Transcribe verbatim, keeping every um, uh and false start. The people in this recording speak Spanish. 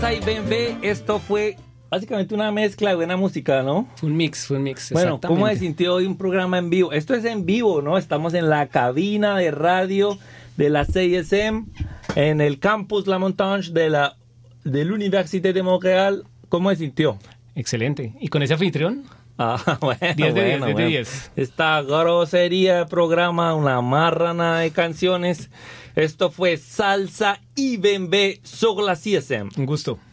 Y ven, ve, esto fue básicamente una mezcla de buena música, ¿no? Fue un mix, fue un mix. Bueno, ¿cómo se sintió hoy un programa en vivo? Esto es en vivo, ¿no? Estamos en la cabina de radio de la C I S M, en el campus La Montagne de la de la Université de Montréal. ¿Cómo se sintió? Excelente. ¿Y con ese anfitrión? Ah, bueno, diez de diez, bueno, diez de bueno. diez. Esta grosería de programa, una marrana de canciones. Esto fue Salsa y Bembe sur la C I S M. Un gusto.